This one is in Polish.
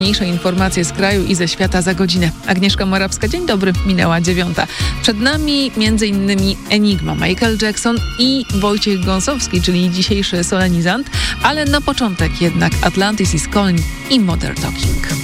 Mniejsze informacje z kraju i ze świata za godzinę. Agnieszka Morawska, dzień dobry, minęła 9:00. Przed nami m.in. Enigma, Michael Jackson i Wojciech Gąsowski, czyli dzisiejszy solenizant, ale na początek jednak Atlantis is Calling i Modern Talking.